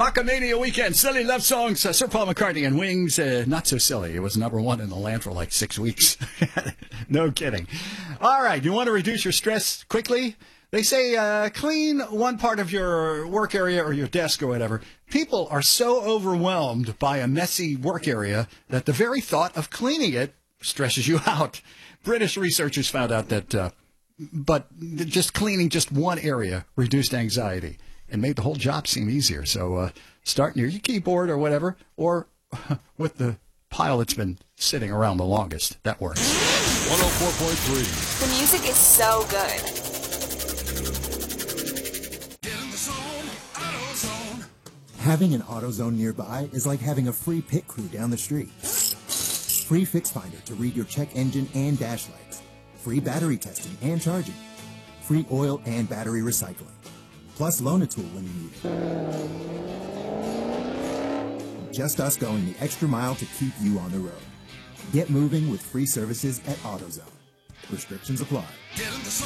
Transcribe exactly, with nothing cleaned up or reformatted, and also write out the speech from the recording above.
Bacamania weekend, silly love songs. Uh, Sir Paul McCartney and Wings, uh, not so silly. It was number one in the land for like six weeks. No kidding. All right, you want to reduce your stress quickly? They say uh, clean one part of your work area or your desk or whatever. People are so overwhelmed by a messy work area that the very thought of cleaning it stresses you out. British researchers found out that, uh, but just cleaning just one area reduced anxiety and made the whole job seem easier. So uh, start near your keyboard or whatever, or with the pile that's been sitting around the longest. That works. one oh four point three. The music is so good. Having an AutoZone nearby is like having a free pit crew down the street. Free Fix Finder to read your check engine and dash lights. Free battery testing and charging. Free oil and battery recycling. Plus loan a tool when you need it. Just us going the extra mile to keep you on the road. Get moving with free services at AutoZone. Restrictions apply.